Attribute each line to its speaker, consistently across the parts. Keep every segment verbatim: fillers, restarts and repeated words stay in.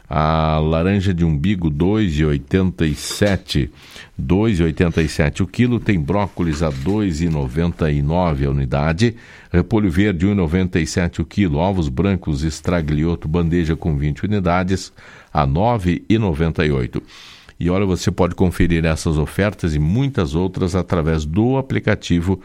Speaker 1: A laranja de umbigo dois reais e oitenta e sete centavos, dois reais e oitenta e sete centavos o quilo. Tem brócolis a dois reais e noventa e nove centavos a unidade. Repolho verde um real e noventa e sete centavos o quilo. Ovos brancos Estraglioto bandeja com vinte unidades a nove reais e noventa e oito centavos. E olha, você pode conferir essas ofertas e muitas outras através do aplicativo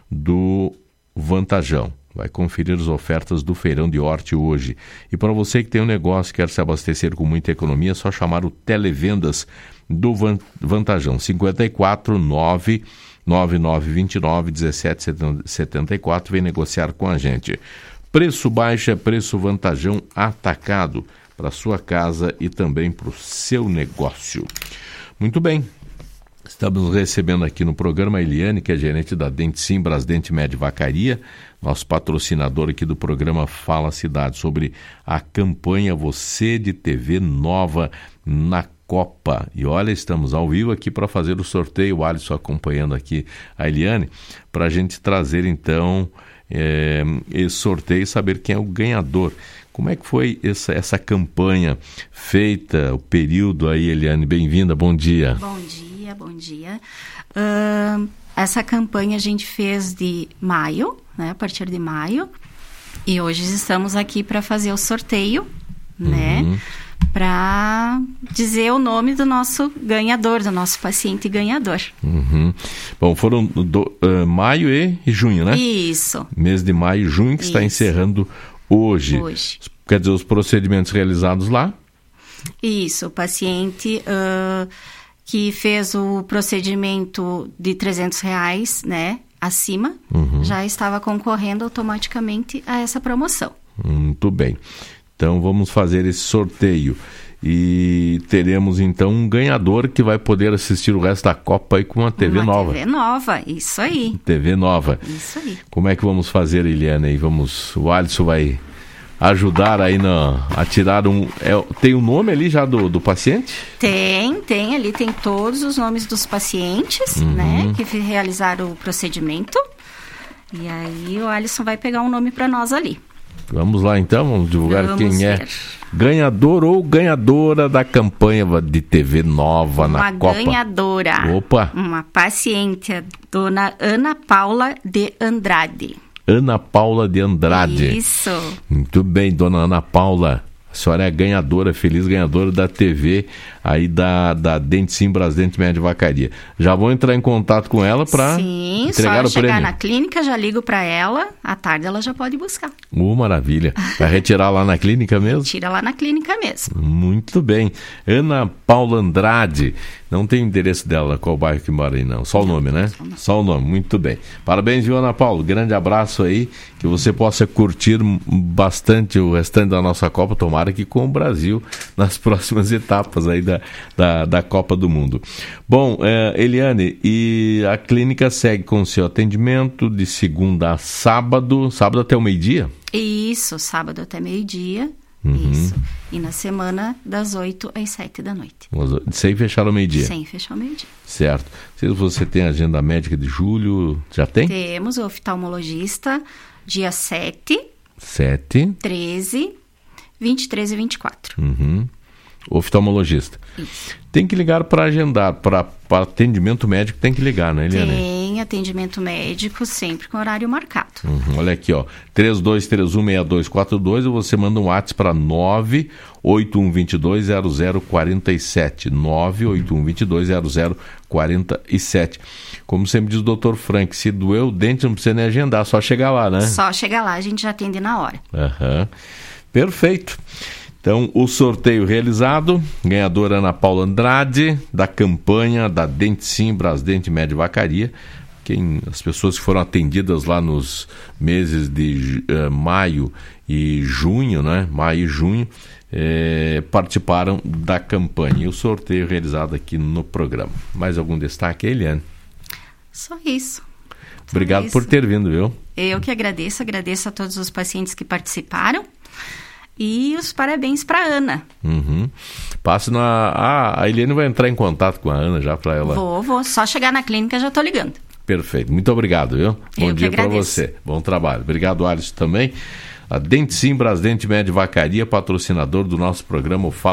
Speaker 1: do Vantajão. Vai conferir as ofertas do Feirão de Horti hoje. E para você que tem um negócio e quer se abastecer com muita economia, é só chamar o Televendas do Vantajão. cinquenta e quatro, nove nove nove dois nove, um sete sete quatro. Vem negociar com a gente. Preço baixo é preço Vantajão atacado para sua casa e também para o seu negócio. Muito bem. Estamos recebendo aqui no programa a Eliane, que é gerente da Denticim Brasdente Med Vacaria, nosso patrocinador aqui do programa Fala Cidade, sobre a campanha Você de T V Nova na Copa. E olha, estamos ao vivo aqui para fazer o sorteio, o Alisson acompanhando aqui a Eliane, para a gente trazer então é, esse sorteio e saber quem é o ganhador. Como é que foi essa, essa campanha feita, o período aí, Eliane? Bem-vinda, bom dia.
Speaker 2: Bom dia, bom dia. Uh, essa campanha a gente fez de maio, né, a partir de maio, e hoje estamos aqui para fazer o sorteio, uhum. né, para dizer o nome do nosso ganhador, do nosso paciente ganhador.
Speaker 1: Uhum. Bom, foram do, uh, maio e, e junho, né?
Speaker 2: Isso.
Speaker 1: Mês de maio e junho que Isso. está encerrando hoje.
Speaker 2: Hoje.
Speaker 1: Quer dizer, os procedimentos realizados lá?
Speaker 2: Isso, o paciente uh, que fez o procedimento de trezentos reais, né, acima, uhum. já estava concorrendo automaticamente a essa promoção.
Speaker 1: Muito bem. Então, vamos fazer esse sorteio. E teremos, então, um ganhador que vai poder assistir o resto da Copa aí com uma T V
Speaker 2: uma
Speaker 1: nova.
Speaker 2: T V nova, isso aí.
Speaker 1: T V nova.
Speaker 2: Isso aí.
Speaker 1: Como é que vamos fazer, Eliane? Aí vamos, o Alisson vai ajudar aí na, a tirar um... É, tem o um nome ali já do, do paciente?
Speaker 2: Tem, tem. Ali tem todos os nomes dos pacientes, uhum. né, que realizaram o procedimento. E aí o Alisson vai pegar um nome para nós ali. Vamos
Speaker 1: lá então, vamos divulgar vamos quem
Speaker 2: ver.
Speaker 1: é ganhador ou ganhadora da campanha de T V Nova
Speaker 2: uma
Speaker 1: na Copa.
Speaker 2: Uma ganhadora.
Speaker 1: Opa!
Speaker 2: Uma paciente, a dona Ana Paula de Andrade.
Speaker 1: Ana Paula de Andrade.
Speaker 2: Isso.
Speaker 1: Muito bem, dona Ana Paula. A senhora é ganhadora, feliz ganhadora da T V aí da, da Denticim Brasdente Med Vacaria. Já vou entrar em contato com ela para entregar o prêmio. Sim, só chegar
Speaker 2: na clínica, já ligo para ela, à tarde ela já pode buscar.
Speaker 1: Uh, maravilha. Vai retirar lá na clínica mesmo?
Speaker 2: Tira lá na clínica mesmo.
Speaker 1: Muito bem. Ana Paula Andrade. Não tem o endereço dela, qual bairro que mora aí não. Só o nome, né? Só o nome. Só o nome. Muito bem. Parabéns, viu, Ana Paula? Grande abraço aí. Que você possa curtir bastante o restante da nossa Copa. Tomara que com o Brasil nas próximas etapas aí da, da, da Copa do Mundo. Bom, é, Eliane, e a clínica segue com o seu atendimento de segunda a sábado, sábado até o meio-dia?
Speaker 2: Isso, sábado até meio-dia.
Speaker 1: Uhum.
Speaker 2: Isso. E na semana, das oito às sete da noite.
Speaker 1: Sem fechar o meio-dia?
Speaker 2: Sem fechar o meio-dia.
Speaker 1: Certo. Se você tem a agenda médica de julho, já tem?
Speaker 2: Temos o oftalmologista, dia sete,
Speaker 1: sete,
Speaker 2: treze, vinte e três e vinte e quatro.
Speaker 1: Uhum. Oftalmologista.
Speaker 2: Isso.
Speaker 1: Tem que ligar para agendar, para atendimento médico tem que ligar, né, Eliane?
Speaker 2: Tem atendimento médico sempre com horário marcado.
Speaker 1: Uhum, olha aqui, ó, três dois três um, seis dois quatro dois ou você manda um WhatsApp para nove oito um dois dois zero zero quatro sete, nove oito um dois dois zero zero quatro sete. Como sempre diz o doutor Frank, se doer o dente não precisa nem agendar, só chegar lá, né?
Speaker 2: Só chegar lá, a gente já atende na hora.
Speaker 1: Uhum. Perfeito. Então, o sorteio realizado, ganhadora Ana Paula Andrade, da campanha da Denticim Brasdente Med Vacaria. Quem, as pessoas que foram atendidas lá nos meses de uh, maio e junho, né? Maio e junho, eh, participaram da campanha. E o sorteio realizado aqui no programa. Mais algum destaque, Eliane?
Speaker 2: Só isso.
Speaker 1: Obrigado
Speaker 2: Só isso.
Speaker 1: por ter vindo, viu?
Speaker 2: Eu que agradeço, agradeço a todos os pacientes que participaram. E os parabéns para a Ana.
Speaker 1: Uhum. Passe na... Ah, a Eliane vai entrar em contato com a Ana já para ela.
Speaker 2: Vou, vou. Só chegar na clínica já estou ligando.
Speaker 1: Perfeito. Muito obrigado, viu? Bom
Speaker 2: Eu
Speaker 1: dia para você. Bom trabalho. Obrigado, Alisson, também. A Denticim Brasdente Med Vacaria, patrocinador do nosso programa Fala